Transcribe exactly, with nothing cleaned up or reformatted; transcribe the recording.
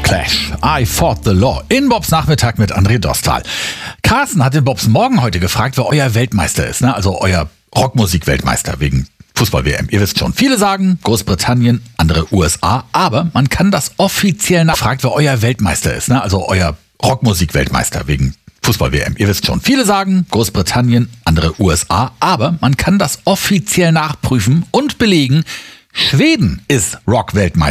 Clash, I Fought the Law. In Bobs Nachmittag mit André Dostal. Carsten hat den Bobs Morgen heute gefragt, wer euer Weltmeister ist, ne? Also euer Rockmusik-Weltmeister wegen Fußball-W M. Ihr wisst schon, viele sagen Großbritannien, andere U S A, aber man kann das offiziell nachfragen, wer euer Weltmeister ist, ne? Also euer Rockmusik-Weltmeister wegen Fußball-W M. Ihr wisst schon, viele sagen Großbritannien, andere U S A, aber man kann das offiziell nachprüfen und belegen, Schweden ist Rock-Weltmeister.